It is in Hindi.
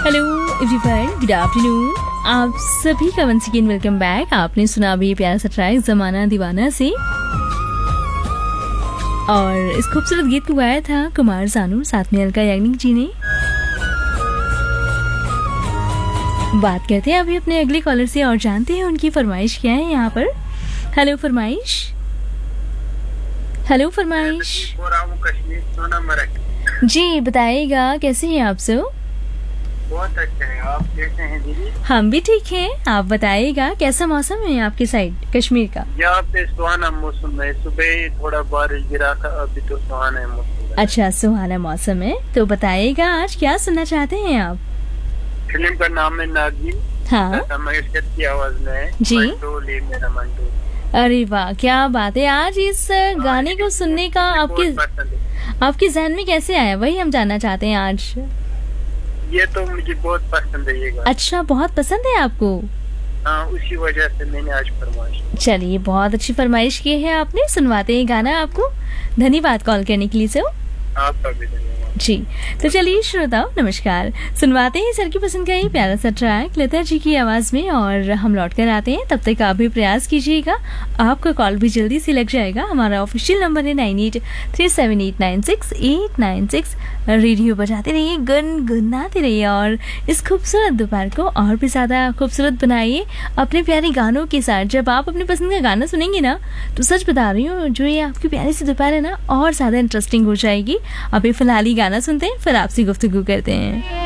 Hello everyone, good afternoon. आप सभी का वंस अगेन वेलकम बैक। आपने सुना अभी प्यारा सा ट्रैक जमाना दीवाना से, और इस खूबसूरत गीत को गाया था कुमार सानू, साथ में अलका याग्निक जी ने। बात करते हैं अभी अपने अगले कॉलर से और जानते हैं उनकी फरमाइश क्या है यहाँ पर। हेलो फरमाइश। हेलो फरमाइश जी, बताइएगा कैसे हैं आप सब? बहुत अच्छा है। आप कैसे हैं दीदी? हम भी ठीक हैं। आप बताइएगा कैसा मौसम है आपके साइड कश्मीर का? यहाँ पे सुहाना मौसम है। सुबह थोड़ा बारिश गिरा था, अभी तो सुहाना मौसम है। अच्छा, सुहाना मौसम है। तो बताइएगा आज क्या सुनना चाहते हैं आप? फिल्म का नाम है नागिन। हाँ मंगेशकर की आवाज में है जी। मंडोले मेरा मंडोले। अरे वाह, क्या बात है। आज इस गाने को सुनने का आपके जहन में कैसे आया, वही हम जानना चाहते हैं आज। ये तो मुझे बहुत पसंद है ये गाना। अच्छा, बहुत पसंद है आपको? हाँ, उसी वजह से मैंने आज फरमाइश। चलिए, बहुत अच्छी फरमाइश की है आपने। सुनवाते हैं गाना आपको। धन्यवाद कॉल करने के लिए सर। आपका भी धन्यवाद जी। तो चलिए श्रोताओ नमस्कार, सुनवाते हैं सर की पसंद का ये प्यारा सा ट्रैक लता जी की आवाज में, और हम लौट कर आते हैं। तब तक आप भी प्रयास कीजिएगा, आपका कॉल भी जल्दी से लग जाएगा। हमारा ऑफिशियल नंबर है 9837896896। रेडियो बजाते रहिए, गुनगुनाते रहिए, और इस खूबसूरत दोपहर को और भी ज्यादा खूबसूरत बनाइए अपने प्यारे गानों के साथ। जब आप अपनी पसंद का गाना सुनेंगे ना, तो सच बता रही हूँ, जो ये आपकी प्यारी सी दोपहर है ना, और ज्यादा इंटरेस्टिंग हो जाएगी। अभी फिलहाल ही गाना सुनते हैं, फिर आपसे गुफ्तगू करते हैं।